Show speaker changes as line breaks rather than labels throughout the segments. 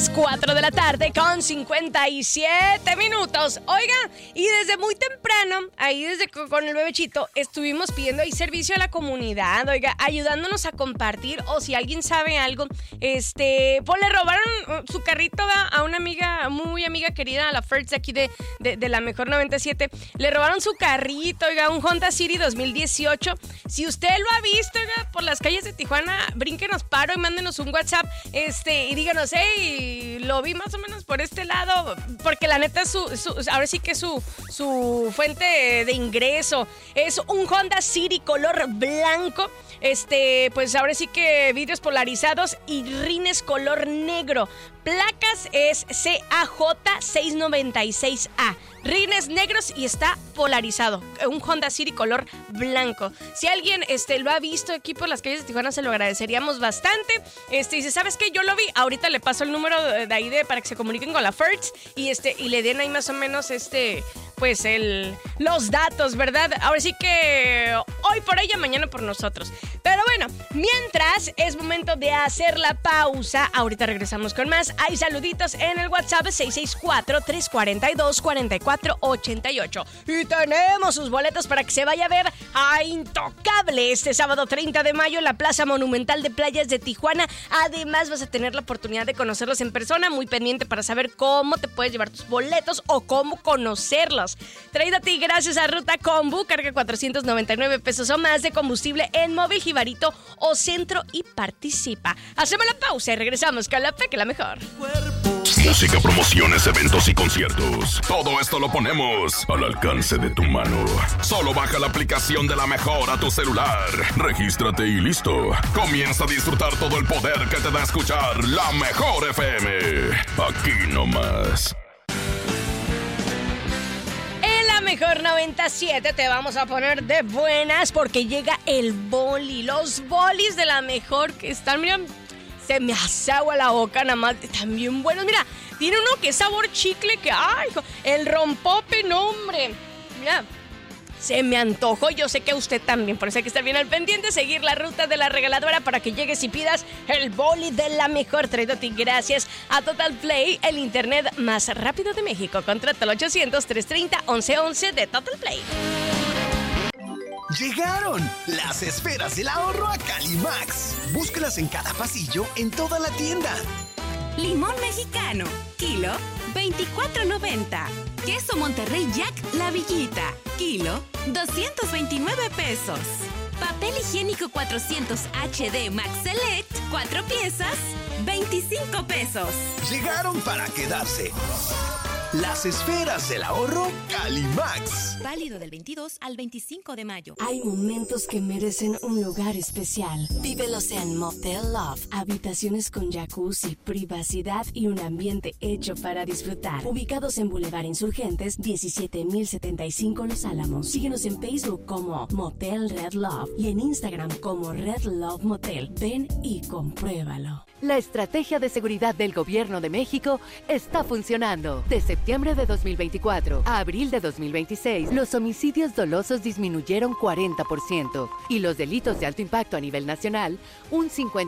las 4 de la tarde con 57 minutos. Oiga, y desde muy temprano, ahí desde con el bebechito, estuvimos pidiendo ahí servicio a la comunidad, oiga, ayudándonos a compartir, o si alguien sabe algo, pues le robaron su carrito a una amiga, muy amiga querida, a la First de aquí de la Mejor 97, le robaron su carrito, oiga, un Honda City 2018. Si usted lo ha visto, oiga, por las calles de Tijuana, brínquenos paro y mándenos un WhatsApp, y díganos, hey, lo vi más o menos por este lado, porque la neta ahora sí que es su fuente de ingreso. Es un Honda City color blanco, pues ahora sí que vidrios polarizados y rines color negro. Placas es CAJ696A. Rines negros y está polarizado. Un Honda City color blanco. Si alguien lo ha visto aquí por las calles de Tijuana, se lo agradeceríamos bastante. Dice, ¿sabes qué? Yo lo vi. Ahorita le paso el número de ahí para que se comuniquen con la First y le den ahí más o menos pues los datos, ¿verdad? Ahora sí que hoy por ella, mañana por nosotros. Pero bueno, mientras es momento de hacer la pausa. Ahorita regresamos con más. Hay saluditos en el WhatsApp 664-342-4488. Y tenemos sus boletos para que se vaya a ver a Intocable este sábado 30 de mayo en la Plaza Monumental de Playas de Tijuana. Además vas a tener la oportunidad de conocerlos en persona. Muy pendiente para saber cómo te puedes llevar tus boletos o cómo conocerlos. Traído a ti gracias a Ruta Combu. Carga 499 pesos o más de combustible en Móvil, Jibarito o Centro y participa. Hacemos la pausa y regresamos con la Peque la Mejor.
Música, promociones, eventos y conciertos. Todo esto lo ponemos al alcance de tu mano. Solo baja la aplicación de La Mejor a tu celular. Regístrate y listo. Comienza a disfrutar todo el poder que te da escuchar La Mejor FM. Aquí nomás.
Mejor 97 te vamos a poner de buenas porque llega el boli. Los bolis de La Mejor que están, mira, se me hace agua la boca nada más. Están bien buenos. Mira, tiene uno que es sabor chicle que, ay, el rompope, no, hombre. Mira, se me antojó. Yo sé que a usted también. Por eso hay que estar bien al pendiente, seguir la ruta de la regaladora para que llegues y pidas el boli de La Mejor. Traído a ti gracias a Total Play, el internet más rápido de México. Contrata al 800-330-1111 de Total Play.
Llegaron las esferas del ahorro a Calimax. Búscalas en cada pasillo, en toda la tienda.
Limón mexicano, kilo, $24.90. Queso Monterrey Jack La Villita, kilo, $229 pesos. Papel higiénico 400 HD Max Select, 4 piezas, $25 pesos.
Llegaron para quedarse. Las esferas del ahorro Calimax.
Válido del 22 al 25 de mayo.
Hay momentos que merecen un lugar especial. Vívelos en Motel Love. Habitaciones con jacuzzi, privacidad y un ambiente hecho para disfrutar. Ubicados en Boulevard Insurgentes, 17,075 Los Álamos. Síguenos en Facebook como Motel Red Love y en Instagram como Red Love Motel. Ven y compruébalo.
La estrategia de seguridad del Gobierno de México está funcionando. De septiembre de 2024 a abril de 2026, los homicidios dolosos disminuyeron 40% y los delitos de alto impacto a nivel nacional un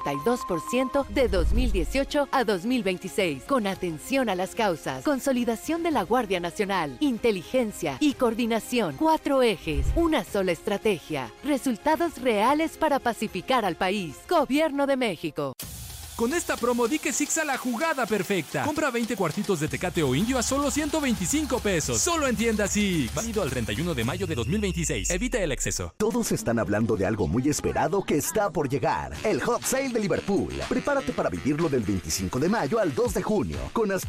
52% de 2018 a 2026. Con atención a las causas, consolidación de la Guardia Nacional, inteligencia y coordinación. 4 ejes, una sola estrategia. Resultados reales para pacificar al país. Gobierno de México.
Con esta promo di que Six a la jugada perfecta. Compra 20 cuartitos de Tecate o Indio a solo $125 pesos. Solo en tiendas Six. Válido al 31 de mayo de 2026. Evita el exceso.
Todos están hablando de algo muy esperado que está por llegar. El Hot Sale de Liverpool. Prepárate para vivirlo del 25 de mayo al 2 de junio. Con hasta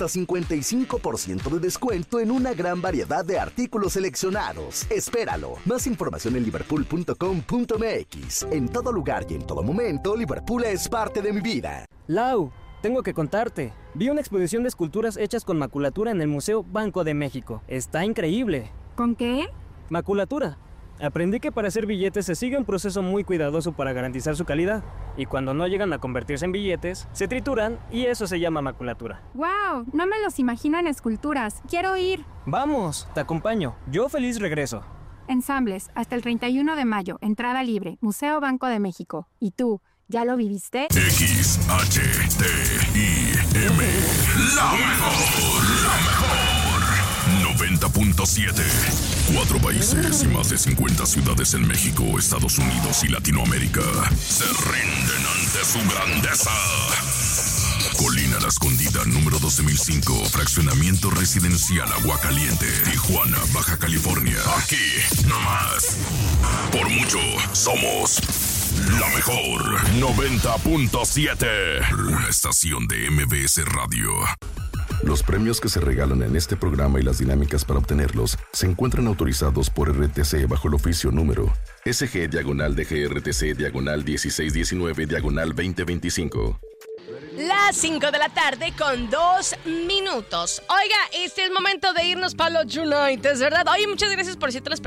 55% de descuento en una gran variedad de artículos seleccionados. Espéralo. Más información en liverpool.com.mx. En todo lugar y en todo momento, Liverpool es parte de mi vida.
Lau, tengo que contarte. Vi una exposición de esculturas hechas con maculatura en el Museo Banco de México. Está increíble.
¿Con qué?
Maculatura. Aprendí que para hacer billetes se sigue un proceso muy cuidadoso para garantizar su calidad. Y cuando no llegan a convertirse en billetes, se trituran y eso se llama maculatura.
¡Wow! No me los imagino en esculturas. ¡Quiero ir!
Vamos, te acompaño. Yo feliz regreso.
Ensambles, hasta el 31 de mayo. Entrada libre. Museo Banco de México. ¿Y tú? ¿Ya lo viviste?
XHTIM La mejor 90.7. 4 países y más de 50 ciudades en México, Estados Unidos y Latinoamérica se rinden ante su grandeza. Colina La Escondida, número 12.005, fraccionamiento residencial Aguacaliente, Tijuana, Baja California. Aquí, nomás. Por mucho, somos la mejor 90.7. La estación de MBS Radio.
Los premios que se regalan en este programa y las dinámicas para obtenerlos se encuentran autorizados por RTC bajo el oficio número SG/DGRTC/1619/2025.
Las 5 de la tarde con 2 minutos. Oiga, este es momento de irnos para los United, ¿verdad? Oye, muchas gracias por cierto las personas